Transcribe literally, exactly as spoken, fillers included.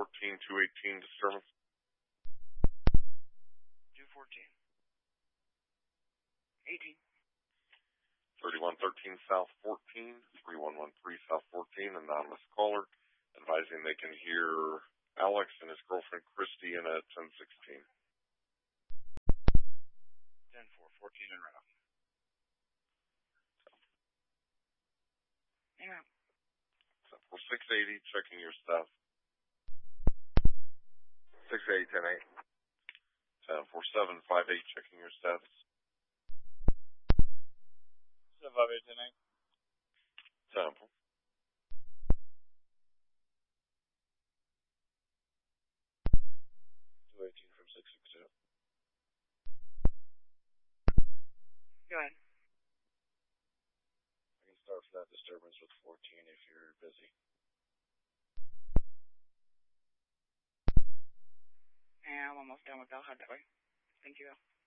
fourteen, two eighteen disturbance. two fourteen. eighteen. thirty-one thirteen South fourteen, three one one three South fourteen, anonymous caller, advising they can hear Alex and his girlfriend Christy in at ten sixteen. ten four, fourteen and right off. Yeah. For six eighty, checking your stuff. six eighty, ten eight. ten four seven five eight, checking your status. seven five eight, ten eight. Temple. two eighteen from six six two. Go ahead. I can start for that disturbance with fourteen if you're busy. Yeah, I'm almost done with that. I'll head that way. Thank you.